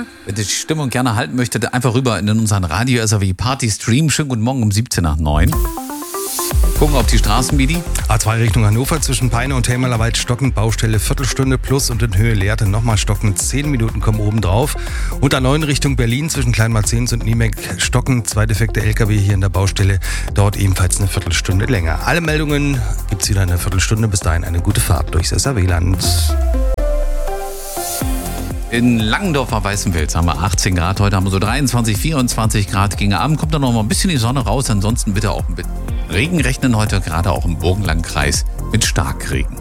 Wenn ihr die Stimmung gerne halten möchtet, einfach rüber in unseren Radio SAW Party Stream. Schönen guten Morgen um 17 nach 9. Gucken auf die Straßen, Bidi. A2 Richtung Hannover zwischen Peine und Helmerlerwald stockend, Baustelle Viertelstunde plus und in Höhe Lehrte nochmal stockend, 10 Minuten kommen oben drauf. Und A9 Richtung Berlin zwischen Kleinmarzens und Niemek stockend, zwei defekte LKW hier in der Baustelle, dauert ebenfalls eine Viertelstunde länger. Alle Meldungen gibt's wieder in einer Viertelstunde, bis dahin eine gute Fahrt durchs SAW-Land. In Langendorfer Weißenfels haben wir 18 Grad, heute haben wir so 23, 24 Grad. Gegen Abend kommt dann noch mal ein bisschen die Sonne raus, ansonsten bitte auch mit Regen rechnen heute, gerade auch im Burgenlandkreis mit Starkregen.